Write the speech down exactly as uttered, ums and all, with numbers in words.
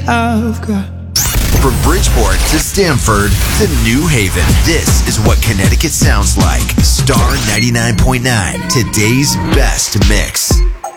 I've got. From Bridgeport to Stamford to New Haven, this is what Connecticut sounds like. Star ninety-nine point nine, today's best mix.